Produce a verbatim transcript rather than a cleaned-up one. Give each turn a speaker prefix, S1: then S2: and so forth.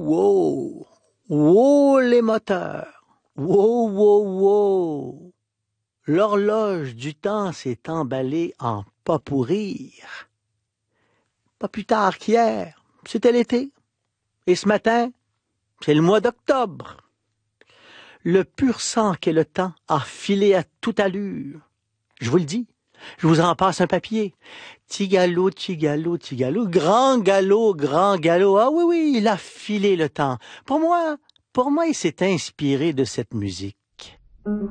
S1: wow, wow les moteurs, wow, wow, wow. L'horloge du temps s'est emballée en pas pourrir. Pas plus tard qu'hier, c'était l'été. Et ce matin, c'est le mois d'octobre. Le pur sang qu'est le temps a filé à toute allure. Je vous le dis, je vous en passe un papier. Tigalo, tigalo, tigalo, grand galop, grand galop. Ah oui, oui, il a filé le temps. Pour moi, pour moi, il s'est inspiré de cette musique.